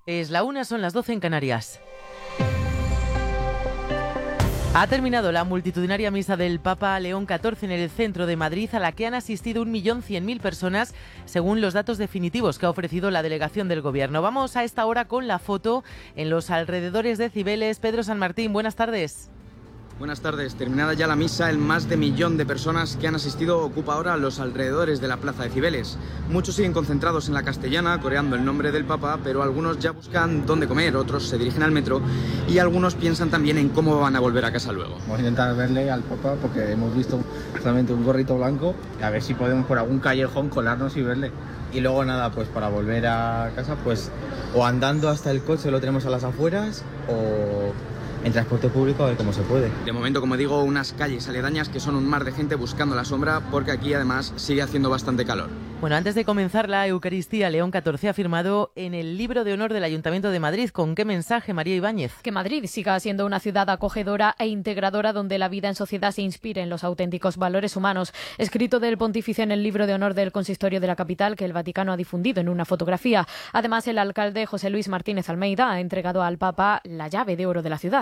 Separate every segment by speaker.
Speaker 1: Es la 1, son las 12 en Canarias. Ha terminado la multitudinaria misa del Papa León XIV en el centro de Madrid, a la que han asistido 1.100.000 personas, según los datos definitivos que ha ofrecido la delegación del Gobierno. Vamos a esta hora con la foto en los alrededores de Cibeles. Pedro San Martín, buenas tardes.
Speaker 2: Buenas tardes. Terminada ya la misa, el más de 1 millón de personas que han asistido ocupa ahora los alrededores de la plaza de Cibeles. Muchos siguen concentrados en la Castellana, coreando el nombre del Papa, pero algunos ya buscan dónde comer, otros se dirigen al metro y algunos piensan también en cómo van a volver a casa luego.
Speaker 3: Vamos a intentar verle al Papa porque hemos visto solamente un gorrito blanco, a ver si podemos por algún callejón colarnos y verle. Y luego nada, pues para volver a casa, pues o andando hasta el coche, lo tenemos a las afueras, o en transporte público, a ver cómo se puede.
Speaker 2: De momento, como digo, unas calles aledañas que son un mar de gente buscando la sombra, porque aquí además sigue haciendo bastante calor.
Speaker 1: Bueno, antes de comenzar la Eucaristía, León XIV ha firmado en el Libro de Honor del Ayuntamiento de Madrid. ¿Con qué mensaje, María Ibáñez?
Speaker 4: Que Madrid siga siendo una ciudad acogedora e integradora donde la vida en sociedad se inspire en los auténticos valores humanos. Escrito del pontífice en el Libro de Honor del Consistorio de la capital, que el Vaticano ha difundido en una fotografía. Además, el alcalde José Luis Martínez Almeida ha entregado al Papa la llave de oro de la ciudad.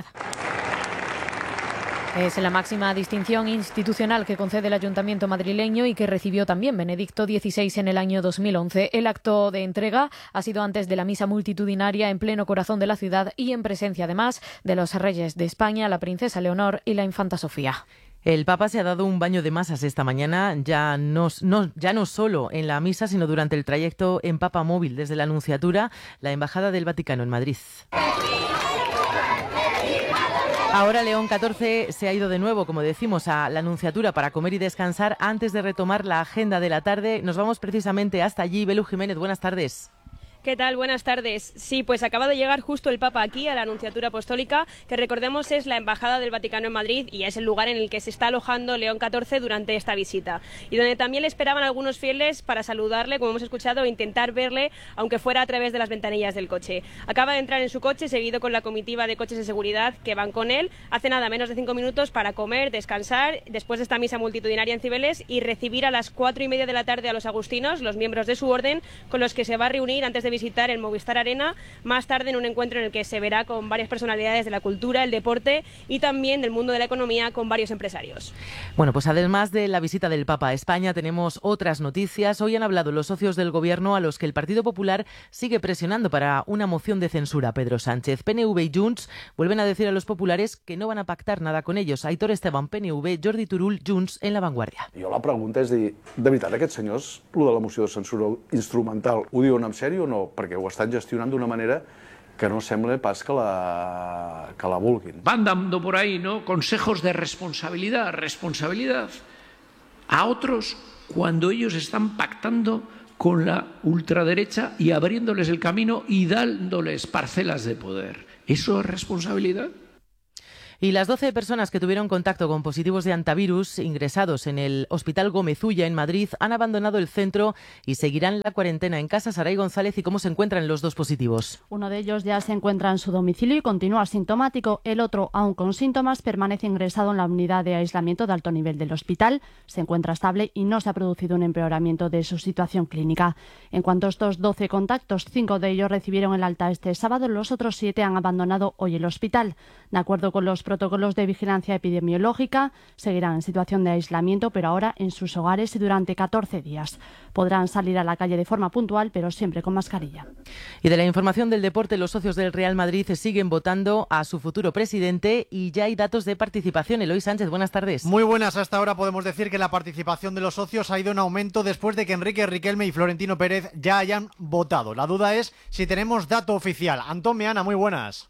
Speaker 4: Es la máxima distinción institucional que concede el Ayuntamiento madrileño y que recibió también Benedicto XVI en el año 2011. El acto de entrega ha sido antes de la misa multitudinaria en pleno corazón de la ciudad y en presencia además de los reyes de España, la princesa Leonor y la infanta Sofía.
Speaker 1: El Papa se ha dado un baño de masas esta mañana, ya no solo en la misa, sino durante el trayecto en Papa Móvil desde la Anunciatura, la Embajada del Vaticano en Madrid. Ahora León XIV se ha ido de nuevo, como decimos, a la Anunciatura para comer y descansar antes de retomar la agenda de la tarde. Nos vamos precisamente hasta allí. Belu Jiménez, buenas tardes.
Speaker 5: ¿Qué tal? Buenas tardes. Sí, pues acaba de llegar justo el Papa aquí a la Anunciatura Apostólica, que recordemos es la Embajada del Vaticano en Madrid y es el lugar en el que se está alojando León XIV durante esta visita. Y donde también le esperaban algunos fieles para saludarle, como hemos escuchado, e intentar verle, aunque fuera a través de las ventanillas del coche. Acaba de entrar en su coche, seguido con la comitiva de coches de seguridad que van con él. Hace nada, menos de 5 minutos para comer, descansar, después de esta misa multitudinaria en Cibeles y recibir a las 4:30 de la tarde a los agustinos, los miembros de su orden, con los que se va a reunir antes de visitar el Movistar Arena, más tarde en un encuentro en el que se verá con varias personalidades de la cultura, el deporte y también del mundo de la economía con varios empresarios.
Speaker 1: Bueno, pues además de la visita del Papa a España, tenemos otras noticias. Hoy han hablado los socios del Gobierno a los que el Partido Popular sigue presionando para una moción de censura. Pedro Sánchez, PNV y Junts vuelven a decir a los populares que no van a pactar nada con ellos. Aitor Esteban, PNV, Jordi Turull, Junts, en La Vanguardia.
Speaker 6: Jo la pregunta és dir, de veritat aquests senyors, lo de la moció de censura instrumental, ho diuen en sèrio o no? Perquè ho estan gestionant d'una manera que no sembla pas que la vulguin.
Speaker 7: Van dando por ahí, ¿no?, consejos de responsabilidad a otros cuando ellos están pactando con la ultraderecha y abriéndoles el camino y dándoles parcelas de poder. ¿Eso es responsabilidad?
Speaker 1: Y las 12 personas que tuvieron contacto con positivos de antivirus ingresados en el Hospital Gómez Ulla en Madrid han abandonado el centro y seguirán la cuarentena en casa. Saray González, ¿y cómo se encuentran los dos positivos?
Speaker 8: Uno de ellos ya se encuentra en su domicilio y continúa asintomático. El otro, aún con síntomas, permanece ingresado en la unidad de aislamiento de alto nivel del hospital. Se encuentra estable y no se ha producido un empeoramiento de su situación clínica. En cuanto a estos 12 contactos, 5 de ellos recibieron el alta este sábado. Los otros 7 han abandonado hoy el hospital. De acuerdo con los protocolos de vigilancia epidemiológica, seguirán en situación de aislamiento, pero ahora en sus hogares y durante 14 días. Podrán salir a la calle de forma puntual, pero siempre con mascarilla.
Speaker 1: Y de la información del deporte, los socios del Real Madrid siguen votando a su futuro presidente y ya hay datos de participación. Eloy Sánchez, buenas tardes.
Speaker 9: Muy buenas. Hasta ahora podemos decir que la participación de los socios ha ido en aumento después de que Enrique Riquelme y Florentino Pérez ya hayan votado. La duda es si tenemos dato oficial. Antón Meana, muy buenas.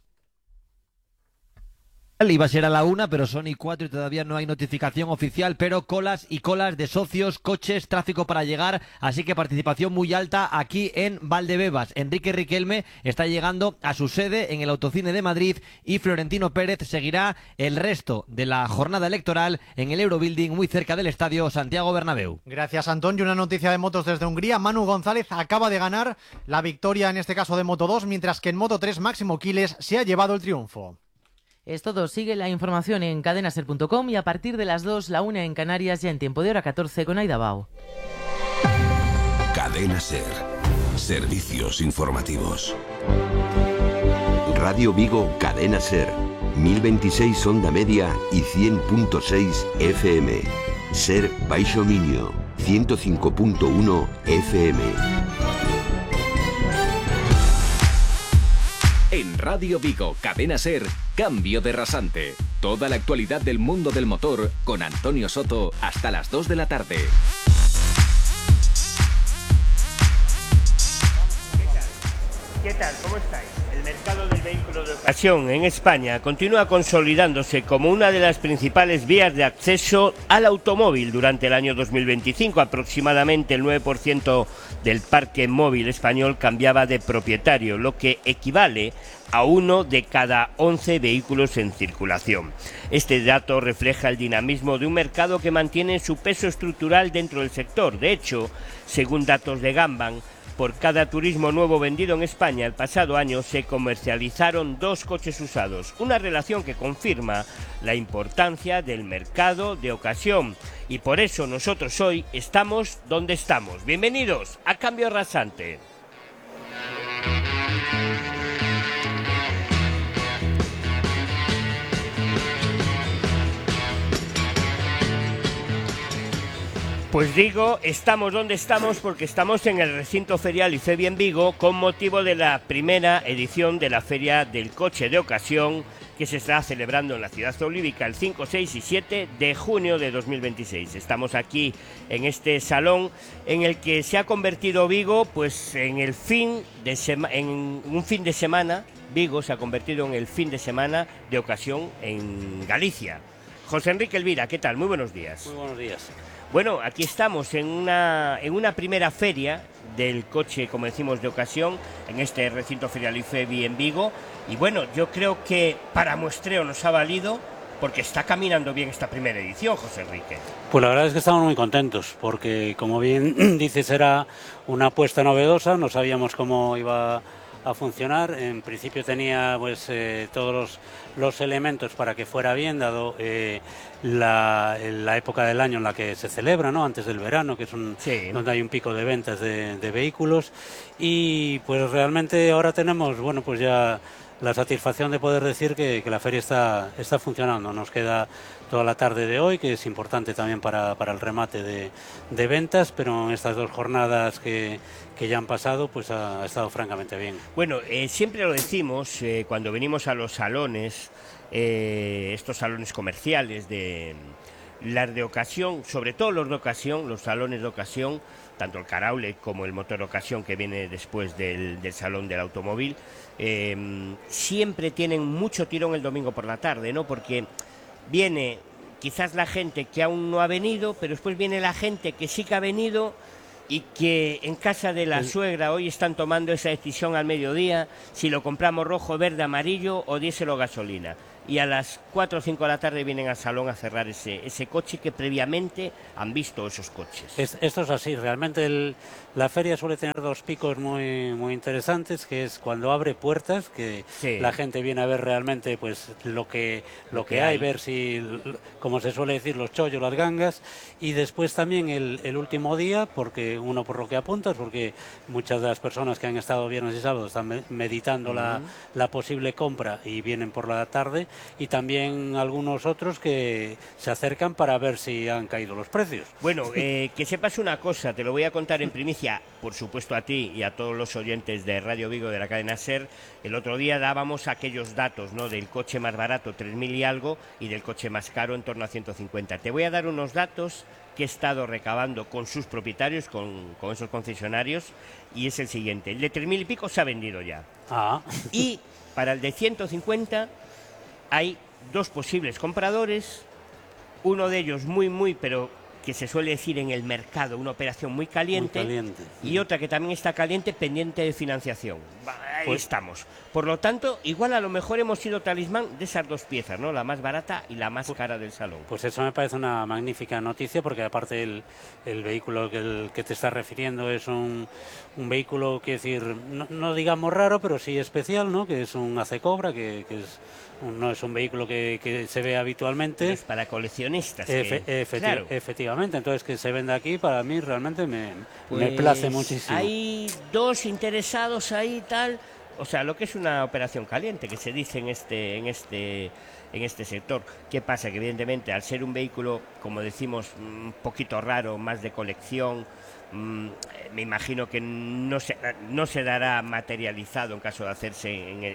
Speaker 10: Iba a ser a la 1, pero son y 4 y todavía no hay notificación oficial, pero colas y colas de socios, coches, tráfico para llegar, así que participación muy alta aquí en Valdebebas. Enrique Riquelme está llegando a su sede en el Autocine de Madrid y Florentino Pérez seguirá el resto de la jornada electoral en el Eurobuilding muy cerca del estadio Santiago Bernabéu.
Speaker 9: Gracias, Antón. Y una noticia de motos desde Hungría. Manu González acaba de ganar la victoria, en este caso de Moto 2, mientras que en Moto 3 Máximo Quiles se ha llevado el triunfo.
Speaker 1: Es todo. Sigue la información en cadenaser.com y a partir de las 2, la 1 en Canarias, ya en tiempo de hora 14 con Aida Bao.
Speaker 11: Cadena Ser. Servicios informativos. Radio Vigo Cadena Ser, 1026 onda media y 100.6 FM. Ser Baixo Miño, 105.1 FM.
Speaker 12: En Radio Vigo Cadena Ser, Cambio de Rasante. Toda la actualidad del mundo del motor con Antonio Soto hasta las 2 de la tarde.
Speaker 13: ¿Qué tal? ¿Cómo estáis? El mercado del vehículo de ocasión en España continúa consolidándose como una de las principales vías de acceso al automóvil durante el año 2025. Aproximadamente el 9% del parque móvil español cambiaba de propietario, lo que equivale a 1 de cada 11 vehículos en circulación. Este dato refleja el dinamismo de un mercado que mantiene su peso estructural dentro del sector. De hecho, según datos de Gamban, por cada turismo nuevo vendido en España el pasado año se comercializaron 2 coches usados, una relación que confirma la importancia del mercado de ocasión. Y por eso nosotros hoy estamos donde estamos. Bienvenidos a Cambio Rasante. Pues digo, estamos donde estamos porque estamos en el recinto ferial IFEBI en Vigo con motivo de la primera edición de la Feria del Coche de Ocasión que se está celebrando en la ciudad olívica el 5, 6 y 7 de junio de 2026. Estamos aquí en este salón en el que se ha convertido Vigo pues en un fin de semana. Vigo se ha convertido en el fin de semana de ocasión en Galicia. José Enrique Elvira, ¿qué tal? Muy buenos días.
Speaker 14: Muy buenos días.
Speaker 13: Bueno, aquí estamos en una primera feria del coche, como decimos, de ocasión, en este recinto ferial IFEBI en Vigo. Y bueno, yo creo que para muestreo nos ha valido porque está caminando bien esta primera edición, José Enrique.
Speaker 14: Pues la verdad es que estamos muy contentos porque, como bien dices, era una apuesta novedosa, no sabíamos cómo iba a funcionar. En principio tenía pues todos los elementos para que fuera bien, dado la época del año en la que se celebra, ¿no? Antes del verano, que es donde hay un pico de ventas de vehículos. Y pues realmente ahora tenemos, bueno, pues ya la satisfacción de poder decir que la feria está funcionando. Nos queda toda la tarde de hoy, que es importante también para el remate de ventas, pero en estas 2 jornadas que ya han pasado, pues ha estado francamente bien.
Speaker 13: Bueno, siempre lo decimos cuando venimos a los salones, estos salones comerciales de las de ocasión, sobre todo los de ocasión, los salones de ocasión, tanto el Caraule como el Motor Ocasión que viene después del salón del automóvil, siempre tienen mucho tirón el domingo por la tarde, ¿no? Porque viene quizás la gente que aún no ha venido, pero después viene la gente que sí que ha venido y que en casa de la suegra hoy están tomando esa decisión al mediodía, si lo compramos rojo, verde, amarillo o diésel o gasolina. Y a las 4 o 5 de la tarde vienen al salón a cerrar ese coche que previamente han visto esos coches.
Speaker 14: Esto es así, realmente la feria suele tener 2 picos muy interesantes, que es cuando abre puertas, que la gente viene a ver realmente pues lo que hay, ver si, como se suele decir, los chollos, las gangas, y después también el último día, porque uno por lo que apuntas, porque muchas de las personas que han estado viernes y sábado están meditando la posible compra y vienen por la tarde, y también algunos otros que se acercan para ver si han caído los precios.
Speaker 13: Bueno, que sepas una cosa, te lo voy a contar en primicia, por supuesto a ti y a todos los oyentes de Radio Vigo, de la cadena SER. El otro día dábamos aquellos datos, ¿no?, del coche más barato, 3.000 y algo, y del coche más caro, en torno a 150. Te voy a dar unos datos que he estado recabando con sus propietarios, con esos concesionarios, y es el siguiente. El de 3.000 y pico se ha vendido ya. Y para el de 150... hay 2 posibles compradores, uno de ellos pero que se suele decir en el mercado, una operación muy caliente. Y otra que también está caliente, pendiente de financiación. Ahí estamos. Por lo tanto, igual a lo mejor hemos sido talismán de esas 2 piezas, ¿no? La más barata y la más cara del salón.
Speaker 14: Pues eso me parece una magnífica noticia, porque aparte el vehículo que te estás refiriendo es un vehículo, que decir, no digamos raro, pero sí especial, ¿no? Que es un AC Cobra, que es... no es un vehículo que se ve habitualmente.
Speaker 13: Es para coleccionistas.
Speaker 14: Efectivamente, entonces que se venda aquí, para mí realmente me place muchísimo.
Speaker 13: Hay 2 interesados ahí, tal. o sea, lo que es una operación caliente, que se dice en este sector. ¿Qué pasa? Que evidentemente al ser un vehículo, como decimos, un poquito raro, más de colección, me imagino que no se dará materializado en caso de hacerse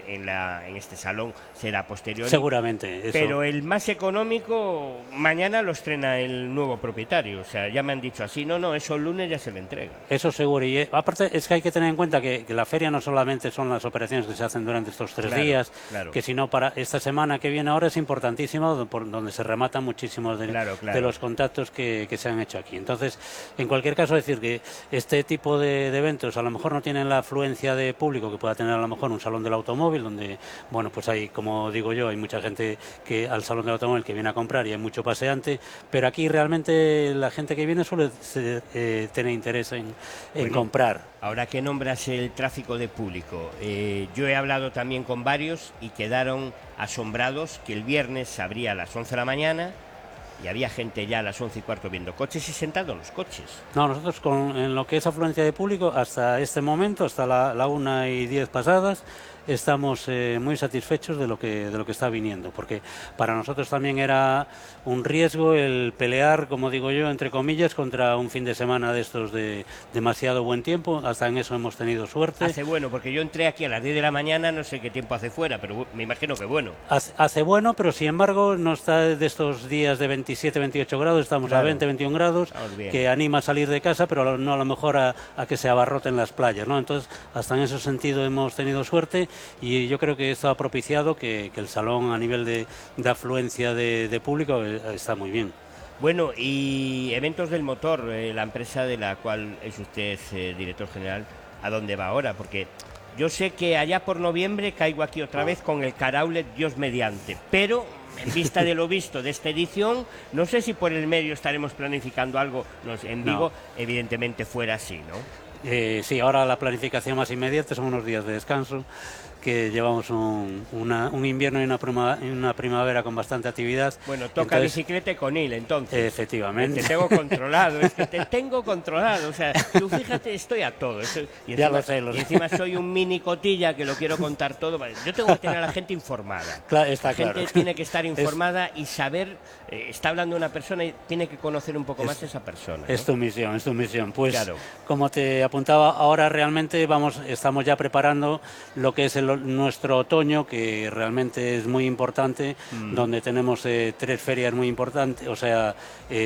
Speaker 13: en este salón, será posterior.
Speaker 14: Seguramente. Eso.
Speaker 13: Pero el más económico, mañana lo estrena el nuevo propietario, o sea, ya me han dicho así, no, eso el lunes ya se le entrega.
Speaker 14: Eso seguro, y aparte es que hay que tener en cuenta que la feria no solamente son las operaciones que se hacen durante estos 3 días, que sino para esta semana que viene ahora es importantísimo, por donde se rematan muchísimos de los contactos que se han hecho aquí. Entonces, en cualquier caso, decir que este tipo de eventos a lo mejor no tienen la afluencia de público que pueda tener a lo mejor un salón del automóvil, donde, bueno, pues hay, como digo yo, hay mucha gente que al salón del automóvil que viene a comprar y hay mucho paseante, pero aquí realmente la gente que viene suele tener interés en comprar.
Speaker 13: Ahora que nombras el tráfico de público, yo he hablado también con varios y quedaron asombrados que el viernes se abría a las 11 de la mañana y había gente ya a las 11:15 viendo coches y sentado en los coches.
Speaker 14: No, nosotros en lo que es afluencia de público, hasta este momento, hasta la 1:10 pasadas, estamos muy satisfechos de lo que está viniendo, porque para nosotros también era un riesgo el pelear, como digo yo, entre comillas, contra un fin de semana de estos de demasiado buen tiempo. Hasta en eso hemos tenido suerte.
Speaker 13: Hace bueno, porque yo entré aquí a las 10 de la mañana, no sé qué tiempo hace fuera, pero me imagino que bueno.
Speaker 14: Hace bueno, pero sin embargo no está de estos días de 27, 28 grados, estamos a 20, 21 grados, que anima a salir de casa, pero no a lo mejor a que se abarroten las playas, ¿no? Entonces, hasta en ese sentido hemos tenido suerte. Y yo creo que esto ha propiciado que el salón a nivel de afluencia de público está muy bien.
Speaker 13: Bueno, y Eventos del Motor, la empresa de la cual es usted director general, ¿a dónde va ahora? Porque yo sé que allá por noviembre caigo aquí otra vez con el Caraulet Dios mediante, pero en vista de lo visto de esta edición, no sé si por el medio estaremos planificando algo en Vigo, evidentemente fuera así, ¿no?
Speaker 14: Sí, ahora la planificación más inmediata son unos días de descanso, que llevamos un invierno y una primavera con bastante actividad.
Speaker 13: Bueno, toca bicicleta y con entonces.
Speaker 14: Efectivamente.
Speaker 13: Te tengo controlado, es que te tengo controlado. O sea, tú fíjate, estoy a todo. Y
Speaker 14: ya lo sé.
Speaker 13: Y encima soy un mini cotilla que lo quiero contar todo. Yo tengo que tener a la gente informada.
Speaker 14: Claro,
Speaker 13: la gente tiene que estar informada y saber, está hablando una persona y tiene que conocer un poco más a esa persona, ¿no?
Speaker 14: Es tu misión. Pues,
Speaker 13: claro.
Speaker 14: Como te apuntaba, ahora realmente estamos ya preparando lo que es nuestro otoño, que realmente es muy importante, donde tenemos 3 ferias muy importantes, o sea,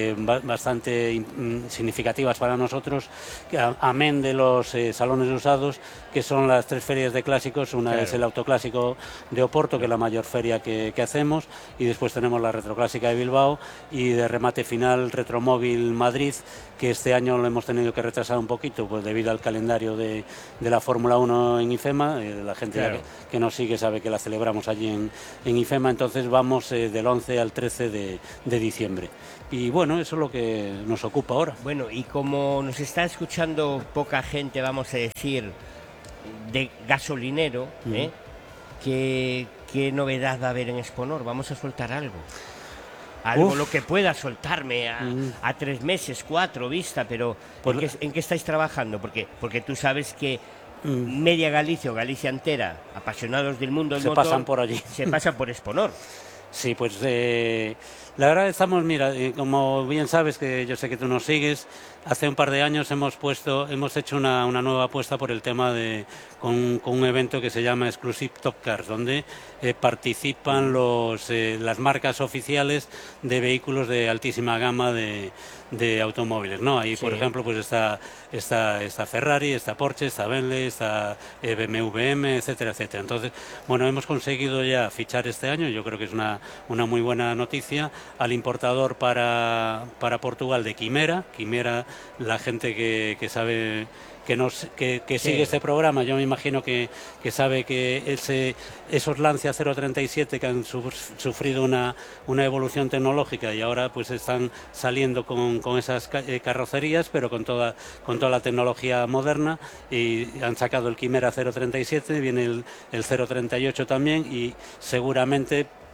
Speaker 14: bastante significativas para nosotros, amén de los salones usados, que son las 3 ferias de clásicos. Una es el Autoclásico de Oporto, que es la mayor feria que hacemos, y después tenemos la Retroclásica de Bilbao, y de remate final Retromóvil Madrid, que este año lo hemos tenido que retrasar un poquito, pues debido al calendario de la Fórmula 1 en IFEMA. La gente que nos sigue sabe que la celebramos allí en IFEMA, entonces vamos del 11 al 13 de diciembre. Y bueno, eso es lo que nos ocupa ahora.
Speaker 13: Bueno, y como nos está escuchando poca gente, vamos a decir, de gasolinero, ¿qué novedad va a haber en Exponor? Vamos a soltar algo. Lo que pueda soltarme a 3 meses, 4 vista, pero pues ¿en qué estáis trabajando? Porque tú sabes que media Galicia o Galicia entera, apasionados del mundo del motor,
Speaker 14: pasan por allí.
Speaker 13: Se pasan por Exponor.
Speaker 14: Sí, pues la verdad estamos, mira, como bien sabes, que yo sé que tú nos sigues, hace un par de años hemos hecho una nueva apuesta por el tema con un evento que se llama Exclusive Top Cars, donde participan las marcas oficiales de vehículos de altísima gama de automóviles, ¿no? Ahí, por ejemplo, pues está Ferrari, está Porsche, está Bentley, está BMW, etcétera, etcétera. Entonces, bueno, hemos conseguido ya fichar este año, yo creo que es una muy buena noticia, al importador para Portugal de Quimera, la gente que sabe, que sigue este programa, yo me imagino que sabe que esos Lancia 037 que han sufrido una evolución tecnológica y ahora pues están saliendo con esas carrocerías, pero con toda la tecnología moderna, y han sacado el Quimera 037, viene el 038 también, y seguramente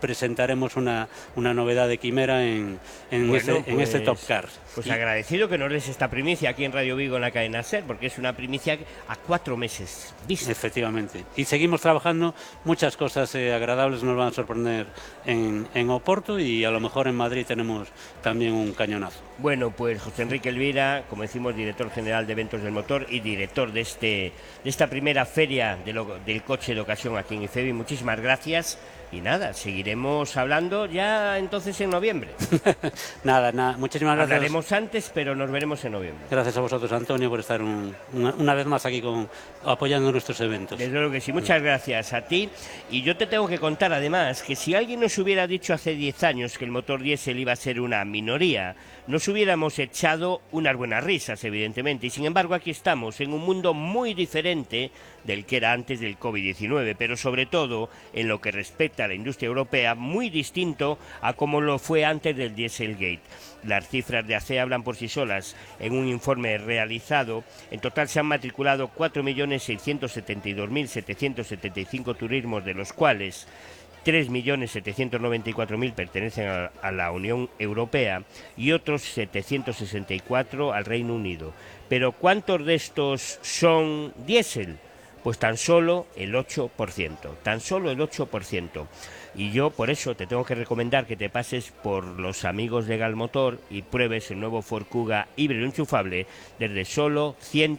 Speaker 14: presentaremos una novedad de Quimera en este Top Car.
Speaker 13: Pues agradecido que nos des esta primicia aquí en Radio Vigo, en la cadena SER, porque es una primicia a 4 meses vista.
Speaker 14: Efectivamente. Y seguimos trabajando, muchas cosas agradables nos van a sorprender en Oporto, y a lo mejor en Madrid tenemos también un cañonazo.
Speaker 13: Bueno, pues José Enrique Elvira, como decimos, director general de eventos del motor y director de esta primera feria del coche de ocasión aquí en IFEBI, muchísimas gracias. Y nada, seguiremos hablando ya entonces en noviembre.
Speaker 14: Nada, muchísimas gracias.
Speaker 13: Hablaremos antes, pero nos veremos en noviembre.
Speaker 14: Gracias a vosotros, Antonio, por estar una vez más aquí apoyando nuestros eventos.
Speaker 13: Desde luego que sí, muchas gracias a ti. Y yo te tengo que contar además que si alguien nos hubiera dicho hace 10 años que el motor diésel iba a ser una minoría, nos hubiéramos echado unas buenas risas, evidentemente. Y sin embargo aquí estamos en un mundo muy diferente del que era antes del COVID-19, pero sobre todo en lo que respecta a la industria europea, muy distinto a como lo fue antes del Dieselgate. Las cifras de ACE hablan por sí solas. En un informe realizado, en total se han matriculado 4.672.775 turismos, de los cuales 3.794.000 pertenecen a la Unión Europea y otros 764 al Reino Unido. Pero ¿cuántos de estos son diésel? Pues tan solo el 8%, tan solo el 8%. Y yo por eso te tengo que recomendar que te pases por los amigos de Galmotor y pruebes el nuevo Ford Kuga híbrido enchufable desde solo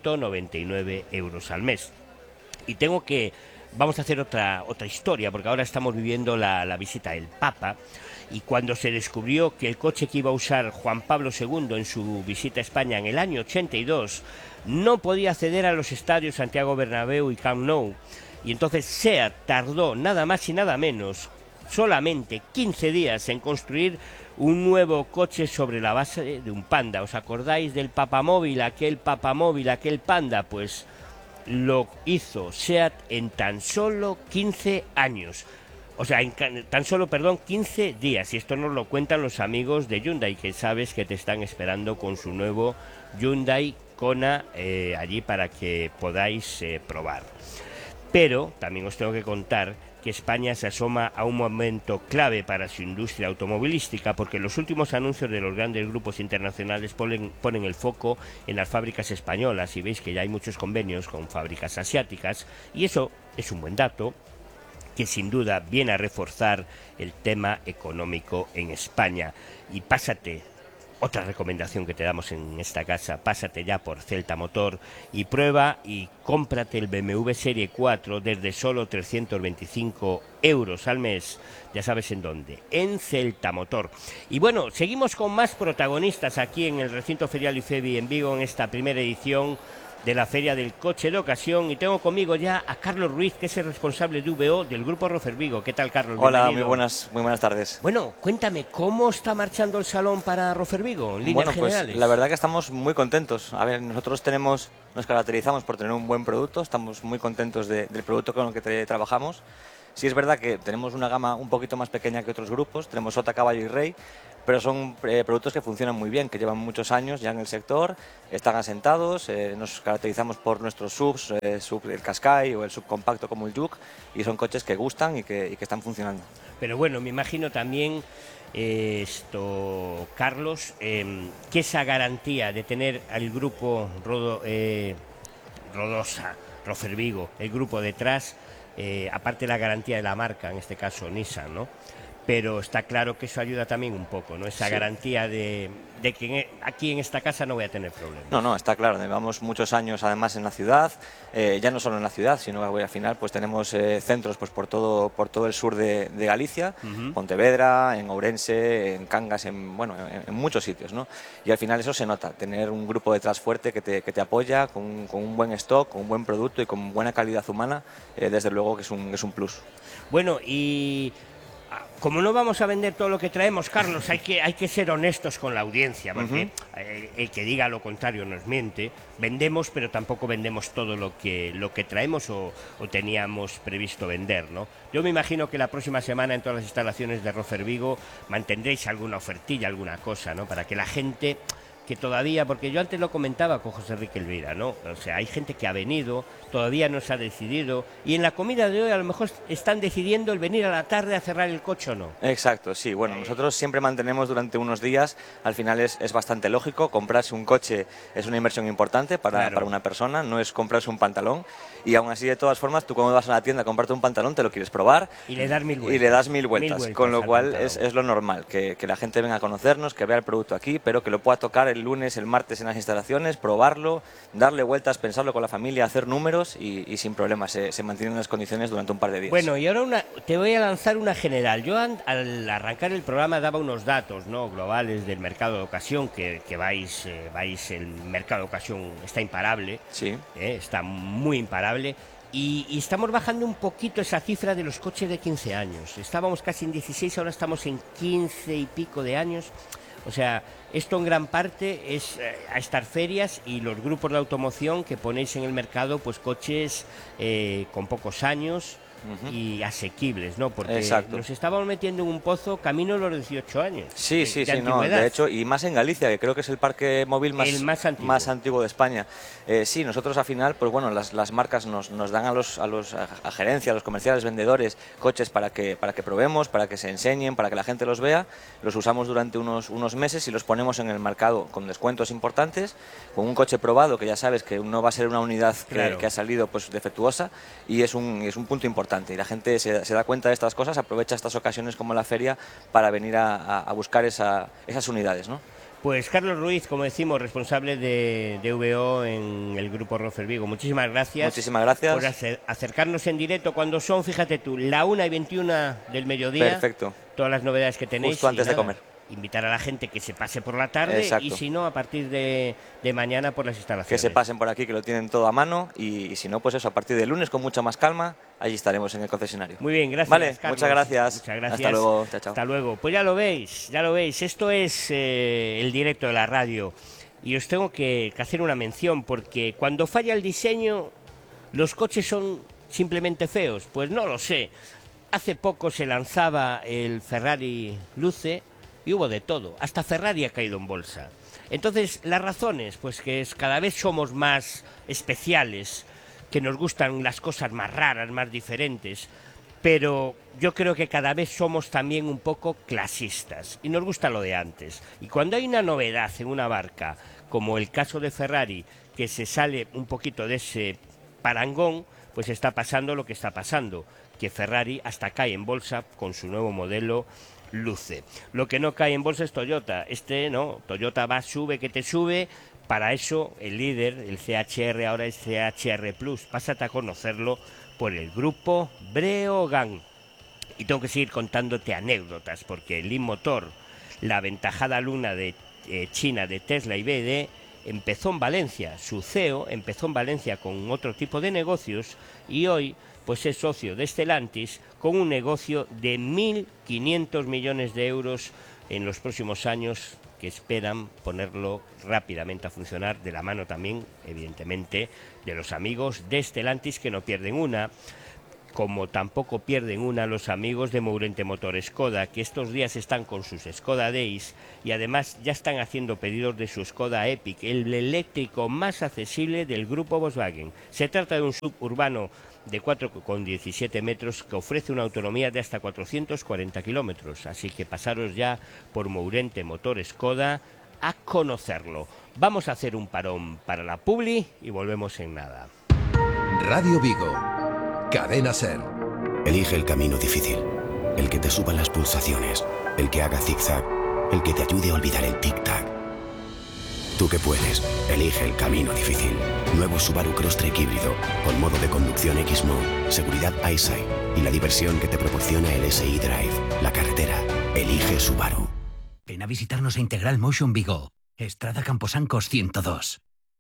Speaker 13: 199 euros al mes. Y vamos a hacer otra historia, porque ahora estamos viviendo la visita del Papa, y cuando se descubrió que el coche que iba a usar Juan Pablo II en su visita a España en el año 82 no podía acceder a los estadios Santiago Bernabéu y Camp Nou, y entonces SEAT tardó nada más y nada menos solamente 15 días en construir un nuevo coche sobre la base de un Panda. ¿Os acordáis del Papamóvil, aquel Panda? Pues lo hizo SEAT en tan solo 15 años. O sea, tan solo 15 días. Y esto nos lo cuentan los amigos de Hyundai, que sabes que te están esperando con su nuevo Hyundai Kona allí para que podáis probar. Pero también os tengo que contar que España se asoma a un momento clave para su industria automovilística, porque los últimos anuncios de los grandes grupos internacionales ponen el foco en las fábricas españolas, y veis que ya hay muchos convenios con fábricas asiáticas, y eso es un buen dato que sin duda viene a reforzar el tema económico en España. Y pásate, otra recomendación que te damos en esta casa, pásate ya por Celta Motor y prueba y cómprate el BMW Serie 4 desde solo 325 euros al mes. Ya sabes en dónde, en Celta Motor. Y bueno, seguimos con más protagonistas aquí en el recinto ferial IFEBI en Vigo en esta primera edición de la Feria del Coche de Ocasión, y tengo conmigo ya a Carlos Ruiz, que es el responsable de VO del Grupo Rofer Vigo. ¿Qué tal, Carlos?
Speaker 15: Hola, muy buenas tardes.
Speaker 13: Bueno, cuéntame, ¿cómo está marchando el salón para Rofer Vigo, en líneas generales?
Speaker 15: Pues la verdad que estamos muy contentos. A ver, nosotros nos caracterizamos por tener un buen producto, estamos muy contentos del producto con el que trabajamos. Sí es verdad que tenemos una gama un poquito más pequeña que otros grupos, tenemos Sota, Caballo y Rey, pero son productos que funcionan muy bien, que llevan muchos años ya en el sector, están asentados, nos caracterizamos por nuestros subs, el Qashqai o el subcompacto como el Juke, y son coches que gustan y que están funcionando.
Speaker 13: Pero bueno, me imagino también Carlos, que esa garantía de tener al grupo Rodosa, Rofer Vigo, el grupo detrás, aparte de la garantía de la marca, en este caso Nissan, ¿no? Pero está claro que eso ayuda también un poco, ¿no? Esa garantía de que aquí en esta casa no voy a tener problemas.
Speaker 15: No, está claro. Llevamos muchos años además en la ciudad, ya no solo en la ciudad, sino que al final pues tenemos centros pues por todo el sur de Galicia, Pontevedra, en Ourense, en Cangas, en muchos sitios, ¿no? Y al final eso se nota, tener un grupo detrás fuerte que te apoya con un buen stock, con un buen producto y con buena calidad humana, desde luego que es un plus.
Speaker 13: Bueno, y como no vamos a vender todo lo que traemos, Carlos, hay que ser honestos con la audiencia, porque el que diga lo contrario nos miente. Vendemos, pero tampoco vendemos todo lo que traemos o teníamos previsto vender, ¿no? Yo me imagino que la próxima semana en todas las instalaciones de Rofer Vigo mantendréis alguna ofertilla, alguna cosa, ¿no? Para que la gente que todavía, porque yo antes lo comentaba con José Enrique Elvira, ¿no? O sea, hay gente que ha venido, todavía no se ha decidido, y en la comida de hoy a lo mejor están decidiendo el venir a la tarde a cerrar el coche o no.
Speaker 15: Exacto, sí. Bueno, nosotros siempre mantenemos durante unos días, al final es bastante lógico, comprarse un coche es una inversión importante para una persona, no es comprarse un pantalón, y aún así, de todas formas, tú cuando vas a la tienda a comprarte un pantalón, te lo quieres probar.
Speaker 13: Y le das mil vueltas.
Speaker 15: Con lo cual es lo normal, que la gente venga a conocernos, que vea el producto aquí, pero que lo pueda tocar el lunes, el martes en las instalaciones, probarlo, darle vueltas, pensarlo con la familia, hacer números y sin problemas, se mantienen las condiciones durante un par de días.
Speaker 13: Bueno, y ahora te voy a lanzar una general. Yo al arrancar el programa daba unos datos, ¿no?, globales del mercado de ocasión, que vais, el mercado de ocasión está imparable,
Speaker 15: sí.
Speaker 13: Está muy imparable. Y estamos bajando un poquito esa cifra de los coches de 15 años. Estábamos casi en 16, ahora estamos en 15 y pico de años. O sea, esto en gran parte es a estas ferias y los grupos de automoción que ponéis en el mercado, pues coches con pocos años y asequibles, ¿no? Porque nos estábamos metiendo en un pozo camino a los 18 años.
Speaker 15: Sí, no, de hecho, y más en Galicia, que creo que es el parque móvil más antiguo de España. Sí, nosotros al final, pues bueno, las marcas nos dan a gerencia, a los comerciales, vendedores, coches para que probemos, para que se enseñen, para que la gente los vea. Los usamos durante unos meses y los ponemos en el mercado con descuentos importantes, con un coche probado, que ya sabes que no va a ser una unidad que ha salido pues defectuosa, y es un punto importante. Y la gente se da cuenta de estas cosas, aprovecha estas ocasiones como la feria para venir a buscar esas unidades, ¿no?
Speaker 13: Pues Carlos Ruiz, como decimos, responsable de VO en el grupo Rofer Vigo. Muchísimas gracias.
Speaker 15: Muchísimas gracias.
Speaker 13: Por acercarnos en directo cuando son, fíjate tú, la 1:21 del mediodía.
Speaker 15: Perfecto.
Speaker 13: Todas las novedades que tenéis.
Speaker 15: Justo antes de comer.
Speaker 13: Invitar a la gente que se pase por la tarde.
Speaker 15: Exacto.
Speaker 13: Y si no, a partir de mañana por las instalaciones.
Speaker 15: Que se pasen por aquí, que lo tienen todo a mano, y si no, pues eso, a partir del lunes con mucha más calma, allí estaremos en el concesionario.
Speaker 13: Muy bien, gracias.
Speaker 15: Vale,
Speaker 13: Carlos.
Speaker 15: muchas gracias. Hasta luego. Chao, chao.
Speaker 13: Hasta luego. Pues ya lo veis. Esto es el directo de la radio. Y os tengo que hacer una mención, porque cuando falla el diseño, ¿los coches son simplemente feos? Pues no lo sé. Hace poco se lanzaba el Ferrari Luce, y hubo de todo, hasta Ferrari ha caído en bolsa. Entonces, las razones, pues que cada vez somos más especiales, que nos gustan las cosas más raras, más diferentes, pero yo creo que cada vez somos también un poco clasistas, y nos gusta lo de antes. Y cuando hay una novedad en una marca, como el caso de Ferrari, que se sale un poquito de ese parangón, pues está pasando lo que está pasando, que Ferrari hasta cae en bolsa con su nuevo modelo Luce. Lo que no cae en bolsa es Toyota. Toyota va, sube, que te sube. Para eso el líder, el CHR, ahora es CHR Plus. Pásate a conocerlo por el grupo Breogán. Y tengo que seguir contándote anécdotas, porque el Leapmotor, la aventajada luna de China de Tesla y BYD, empezó en Valencia. Su CEO empezó en Valencia con otro tipo de negocios y hoy pues es socio de Stellantis con un negocio de 1.500 millones de euros en los próximos años, que esperan ponerlo rápidamente a funcionar, de la mano también, evidentemente, de los amigos de Stellantis, que no pierden una, como tampoco pierden una los amigos de Mourente Motor Skoda, que estos días están con sus Skoda Days y además ya están haciendo pedidos de su Skoda Epic, el eléctrico más accesible del grupo Volkswagen. Se trata de un suburbano de 4,17 metros que ofrece una autonomía de hasta 440 kilómetros. Así que pasaros ya por Mourente Motor Skoda a conocerlo. Vamos a hacer un parón para la publi y volvemos en nada.
Speaker 16: Radio Vigo, Cadena Ser.
Speaker 17: Elige el camino difícil, el que te suba las pulsaciones, el que haga zigzag, el que te ayude a olvidar el tic-tac. Tú que puedes, elige el camino difícil. Nuevo Subaru Crosstrek híbrido, con modo de conducción X-Mode, seguridad EyeSight y la diversión que te proporciona el SI Drive. La carretera, elige Subaru.
Speaker 18: Ven a visitarnos a Integral Motion Vigo, Estrada Camposancos 102.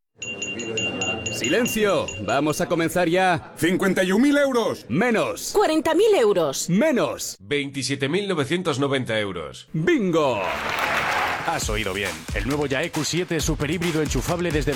Speaker 19: ¡Silencio! Vamos a comenzar ya.
Speaker 20: 51.000 euros.
Speaker 19: Menos.
Speaker 21: 40.000 euros.
Speaker 19: Menos.
Speaker 20: 27.990 euros.
Speaker 19: ¡Bingo!
Speaker 22: Has oído bien. El nuevo Yaeku 7 super híbrido enchufable desde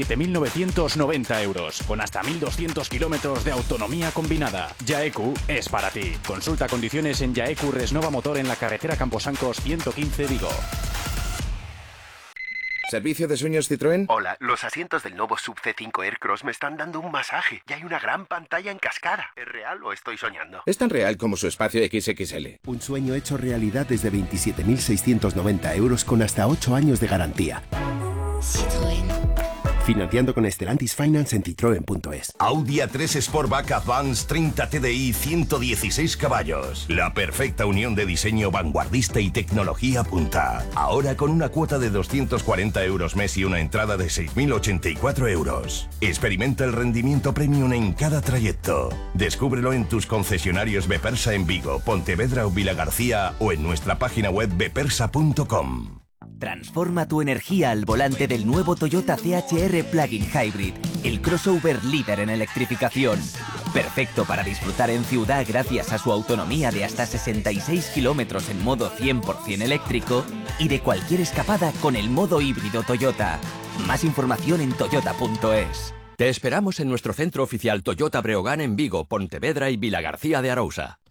Speaker 22: 27.990 euros, con hasta 1.200 kilómetros de autonomía combinada. Yaeku es para ti. Consulta condiciones en Yaeku Resnova Motor en la carretera Camposancos 115 Vigo.
Speaker 3: ¿Servicio de sueños Citroën?
Speaker 21: Hola, los asientos del nuevo Sub C5 Aircross me están dando un masaje y hay una gran pantalla en cascada. ¿Es real o estoy soñando?
Speaker 3: Es tan real como su espacio XXL.
Speaker 21: Un sueño hecho realidad desde 27.690 euros con hasta 8 años de garantía.
Speaker 23: Citroën.
Speaker 21: Financiando con Stellantis Finance en Citroën.es.
Speaker 24: Audi A3 Sportback Advance 30 TDI 116 caballos. La perfecta unión de diseño vanguardista y tecnología punta. Ahora con una cuota de 240 euros mes y una entrada de 6.084 euros. Experimenta el rendimiento premium en cada trayecto. Descúbrelo en tus concesionarios Bepersa en Vigo, Pontevedra o Vilagarcía o en nuestra página web bepersa.com.
Speaker 25: Transforma tu energía al volante del nuevo Toyota CHR Plug-in Hybrid, el crossover líder en electrificación. Perfecto para disfrutar en ciudad gracias a su autonomía de hasta 66 kilómetros en modo 100% eléctrico y de cualquier escapada con el modo híbrido Toyota. Más información en toyota.es.
Speaker 26: Te esperamos en nuestro centro oficial Toyota Breogán en Vigo, Pontevedra y Vilagarcía de Arousa.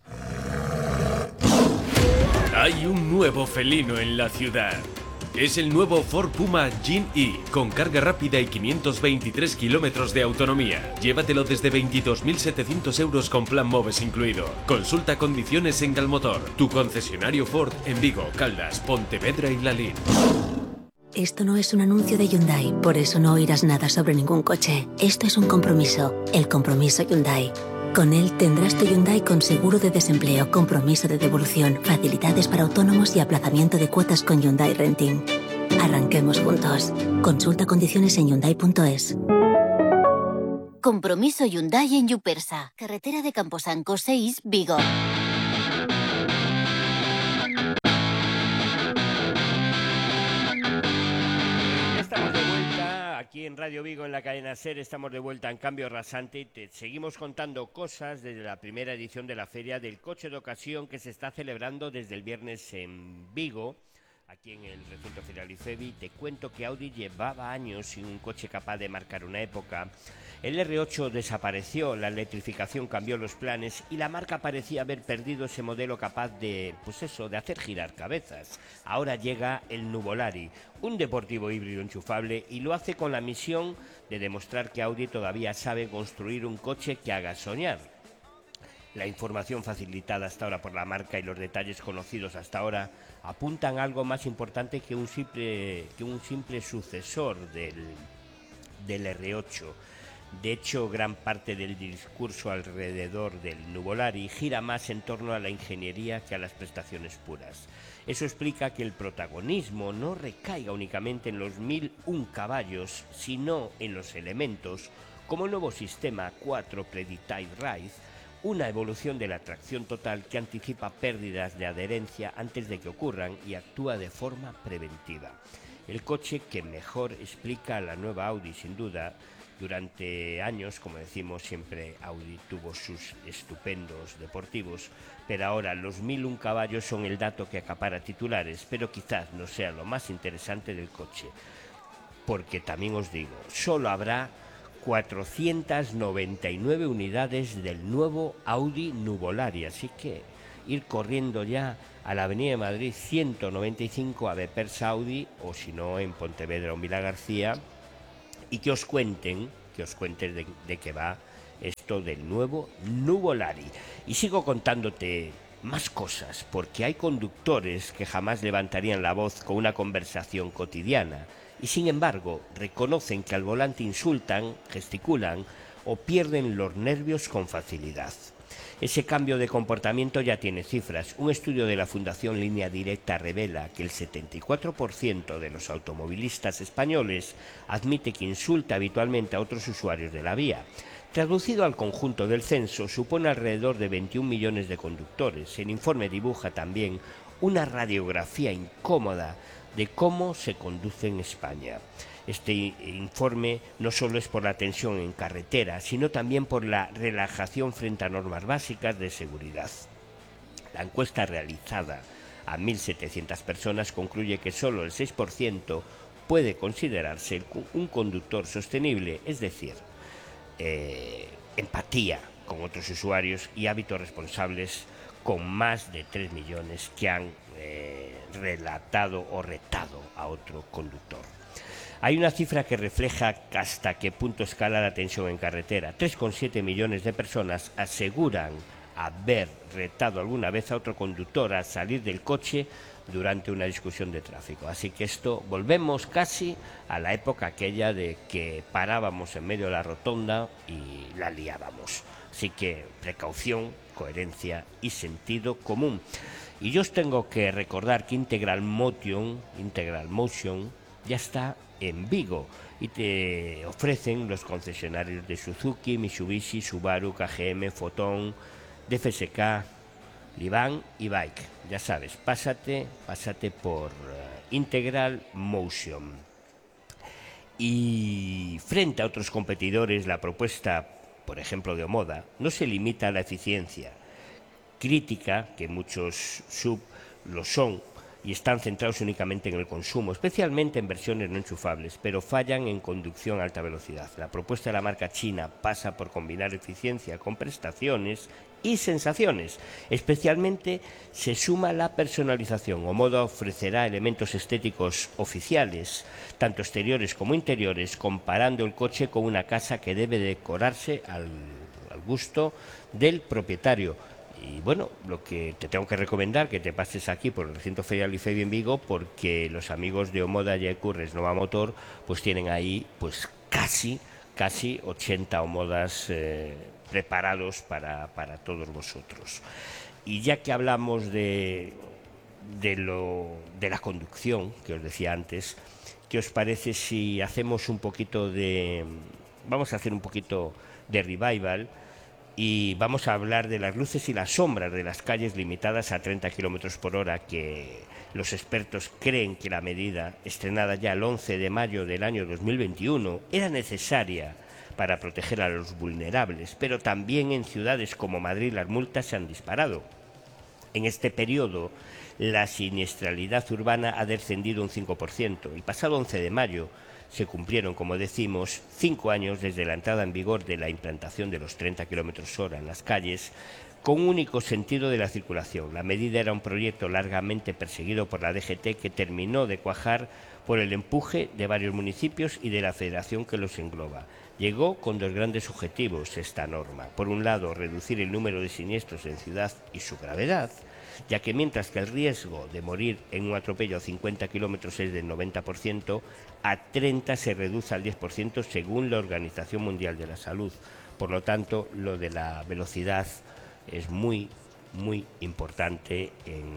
Speaker 27: Hay un nuevo felino en la ciudad. Es el nuevo Ford Puma Gen-E, con carga rápida y 523 kilómetros de autonomía. Llévatelo desde 22.700 euros con plan MOVES incluido. Consulta condiciones en Galmotor, tu concesionario Ford en Vigo, Caldas, Pontevedra y Lalín.
Speaker 23: Esto no es un anuncio de Hyundai, por eso no oirás nada sobre ningún coche. Esto es un compromiso, el compromiso Hyundai. Con él tendrás tu Hyundai con seguro de desempleo, compromiso de devolución, facilidades para autónomos y aplazamiento de cuotas con Hyundai Renting. Arranquemos juntos. Consulta condiciones en Hyundai.es.
Speaker 28: Compromiso Hyundai en Yupersa, carretera de Camposanco 6, Vigo.
Speaker 13: Estamos de vuelta aquí en Radio Vigo, en la cadena SER. Estamos de vuelta en Cambio Rasante y te seguimos contando cosas desde la primera edición de la Feria del Coche de Ocasión que se está celebrando desde el viernes en Vigo, aquí en el recinto ferial IFEBI. Te cuento que Audi llevaba años sin un coche capaz de marcar una época. El R8 desapareció, la electrificación cambió los planes y la marca parecía haber perdido ese modelo capaz de, de hacer girar cabezas. Ahora llega el Nuvolari, un deportivo híbrido enchufable, y lo hace con la misión de demostrar que Audi todavía sabe construir un coche que haga soñar. La información facilitada hasta ahora por la marca y los detalles conocidos hasta ahora apuntan a algo más importante que un simple sucesor del R8. De hecho, gran parte del discurso alrededor del Nuvolari gira más en torno a la ingeniería que a las prestaciones puras. Eso explica que el protagonismo no recaiga únicamente en los 1001 caballos, sino en los elementos como el nuevo sistema 4 Predictive Ride, una evolución de la tracción total que anticipa pérdidas de adherencia antes de que ocurran y actúa de forma preventiva. El coche que mejor explica a la nueva Audi, sin duda. Durante años, como decimos, siempre Audi tuvo sus estupendos deportivos, pero ahora los 1001 caballos son el dato que acapara titulares, pero quizás no sea lo más interesante del coche, porque también os digo, solo habrá 499 unidades del nuevo Audi Nuvolari, así que ir corriendo ya a la Avenida de Madrid 195 a Bepersa Audi, o si no en Pontevedra o Vilagarcía, y que os cuenten de qué va esto del nuevo Nuvolari. Y sigo contándote más cosas, porque hay conductores que jamás levantarían la voz con una conversación cotidiana, y sin embargo reconocen que al volante insultan, gesticulan o pierden los nervios con facilidad. Ese cambio de comportamiento ya tiene cifras. Un estudio de la Fundación Línea Directa revela que el 74% de los automovilistas españoles admite que insulta habitualmente a otros usuarios de la vía. Traducido al conjunto del censo, supone alrededor de 21 millones de conductores. El informe dibuja también una radiografía incómoda de cómo se conduce en España. Este informe no solo es por la tensión en carretera, sino también por la relajación frente a normas básicas de seguridad. La encuesta realizada a 1.700 personas concluye que solo el 6% puede considerarse un conductor sostenible, es decir, empatía con otros usuarios y hábitos responsables, con más de 3 millones que han relatado o retado a otro conductor. Hay una cifra que refleja hasta qué punto escala la tensión en carretera. 3,7 millones de personas aseguran haber retado alguna vez a otro conductor a salir del coche durante una discusión de tráfico. Así que volvemos casi a la época aquella de que parábamos en medio de la rotonda y la liábamos. Así que precaución, coherencia y sentido común. Y yo os tengo que recordar que Integral Motion ya está en Vigo y te ofrecen los concesionarios de Suzuki, Mitsubishi, Subaru, KGM, Fotón, DFSK, Livan y Bike. Ya sabes, pásate por Integral Motion. Y frente a otros competidores, la propuesta, por ejemplo, de Omoda, no se limita a la eficiencia. Crítica, que muchos sub lo son, y están centrados únicamente en el consumo, especialmente en versiones no enchufables, pero fallan en conducción a alta velocidad. La propuesta de la marca china pasa por combinar eficiencia con prestaciones y sensaciones. Especialmente se suma la personalización. Omoda ofrecerá elementos estéticos oficiales, tanto exteriores como interiores, comparando el coche con una casa que debe decorarse al gusto del propietario. Y bueno, lo que te tengo que recomendar, que te pases aquí por el recinto ferial IFEBI en Vigo, porque los amigos de Omoda Jaeku Renova Motor pues tienen ahí pues casi 80 Omodas preparados para todos vosotros. Y ya que hablamos de la conducción, que os decía antes, ¿qué os parece si hacemos vamos a hacer un poquito de revival? Y vamos a hablar de las luces y las sombras de las calles limitadas a 30 km por hora, que los expertos creen que la medida, estrenada ya el 11 de mayo del año 2021, era necesaria para proteger a los vulnerables, pero también en ciudades como Madrid las multas se han disparado. En este periodo, la siniestralidad urbana ha descendido un 5%. El pasado 11 de mayo se cumplieron, como decimos, 5 años desde la entrada en vigor de la implantación de los 30 km/h en las calles, con un único sentido de la circulación. La medida era un proyecto largamente perseguido por la DGT, que terminó de cuajar por el empuje de varios municipios y de la federación que los engloba. Llegó con dos grandes objetivos esta norma. Por un lado, reducir el número de siniestros en ciudad y su gravedad, ya que mientras que el riesgo de morir en un atropello a 50 kilómetros es del 90%, a 30 se reduce al 10% según la Organización Mundial de la Salud. Por lo tanto, lo de la velocidad es muy importante,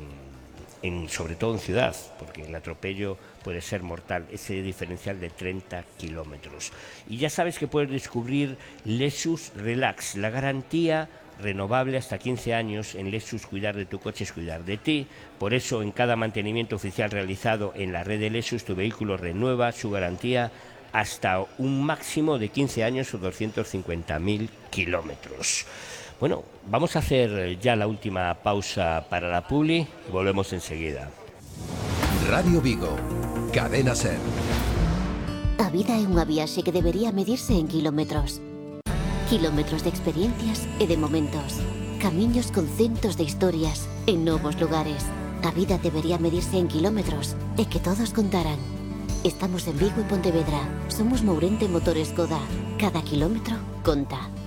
Speaker 13: sobre todo en ciudad, porque el atropello puede ser mortal, ese diferencial de 30 kilómetros. Y ya sabes que puedes descubrir Lexus Relax, la garantía renovable hasta 15 años en Lexus. Cuidar de tu coche es cuidar de ti. Por eso, en cada mantenimiento oficial realizado en la red de Lexus, tu vehículo renueva su garantía hasta un máximo de 15 años o 250.000 kilómetros. Bueno, vamos a hacer ya la última pausa para la publi y volvemos enseguida.
Speaker 16: Radio Vigo, Cadena Ser.
Speaker 28: A vida é unha viaxe que debería medirse en kilómetros. Kilómetros de experiencias e de momentos. Camiños con centos de historias en novos lugares. A vida debería medirse en kilómetros e que todos contaran. Estamos en Vigo e Pontevedra. Somos Mourente Motores Skoda. Cada kilómetro conta.